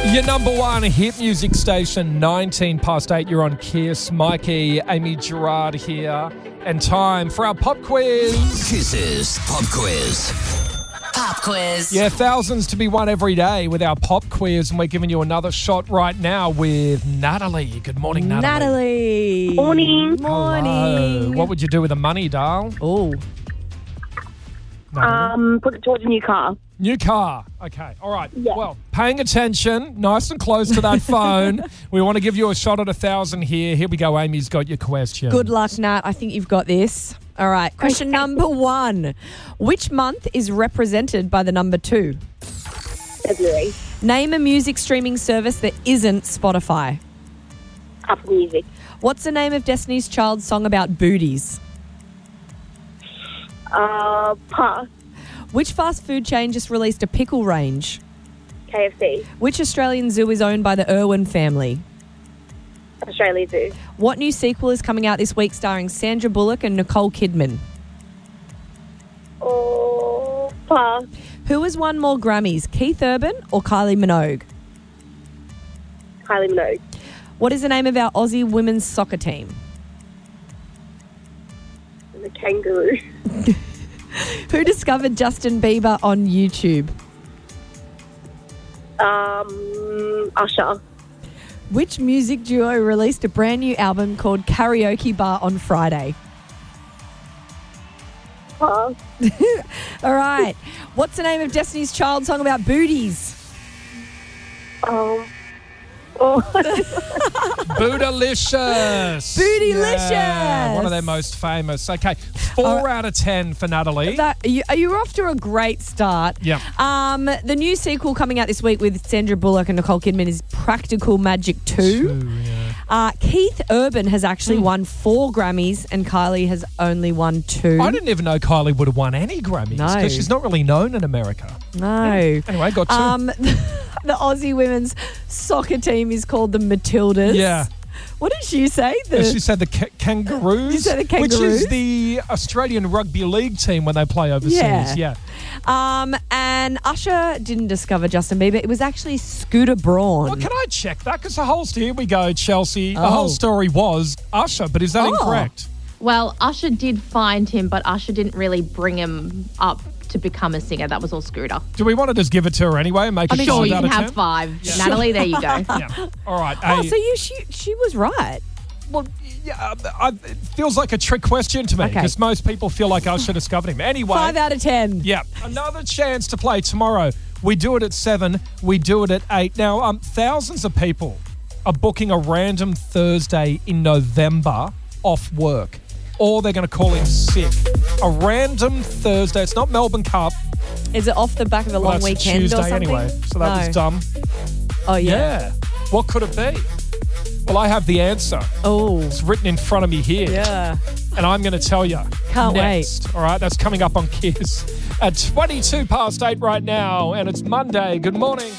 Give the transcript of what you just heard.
Your number one hit music station, 19 past 8. You're on Kiss. Mikey, Amy Gerard here. And time for our pop quiz. Kiss's Pop Quiz. Pop quiz. Yeah, thousands to be won every day with our pop quiz. And we're giving you another shot right now with Natalie. Good morning, Natalie. Morning. Hello. What would you do with the money, Darl? Oh, Put it towards a new car. New car. Okay. All right. Yeah. Well, paying attention, nice and close to that phone. We want to give you a shot at 1,000 here. Here we go. Amy's got your question. good luck, Nat. I think you've got this. All right. Question number 1. Which month is represented by the number 2? February. Name a music streaming service that isn't Spotify. Apple Music. What's the name of Destiny's Child song about booties? Pass. Which fast food chain just released a pickle range? KFC. Which Australian zoo is owned by the Irwin family? Australia Zoo. What new sequel is coming out this week starring Sandra Bullock and Nicole Kidman? Oh, pass. Who has won more Grammys, Keith Urban or Kylie Minogue? Kylie Minogue. What is the name of our Aussie women's soccer team? The Kangaroo. Who discovered Justin Bieber on YouTube? Usher. Which music duo released a brand new album called Karaoke Bar on Friday? Pass. All right. What's the name of Destiny's Child song about booties? Bootylicious. Bootylicious. Yeah, one of their most famous. Okay, 4 out of 10 for Natalie. You're off to a great start. Yeah. The new sequel coming out this week with Sandra Bullock and Nicole Kidman is Practical Magic 2. Keith Urban has actually won 4 Grammys and Kylie has only won 2. I didn't even know Kylie would have won any Grammys No. because she's not really known in America. No. Anyway, got 2. The Aussie women's soccer team is called the Matildas. Yeah. What did you say? She said the Kangaroos. You said the Which Kangaroos? is the Australian rugby league team when they play overseas. Yeah. And Usher didn't discover Justin Bieber. It was actually Scooter Braun. Well, can I check that? Because here we go, Chelsea. The whole story was Usher, but is that incorrect? Well, Usher did find him, but Usher didn't really bring him up to become a singer. That was all Scooter. Do we want to just give it to her anyway and make it Sure, 5 you out can of 10? have 5. Natalie, there you go. Yeah. All right. So she was right. Well, yeah, it feels like a trick question to me Okay. because most people feel like Usher discovered him. Anyway. 5 out of 10. Yeah. Another chance to play tomorrow. We do it at 7. We do it at 8. Now, thousands of people are booking a random Thursday in November off work. Or they're going to call in sick. A random Thursday. It's not Melbourne Cup. Is it off the back of a long That's weekend Tuesday or something? anyway. So that was dumb. Oh, yeah. Yeah. What could it be? Well, I have the answer. Oh. It's written in front of me here. Yeah. And I'm going to tell you. Can't next. All right, that's coming up on Kiss at 22 past 8 right now. And it's Monday. Good morning.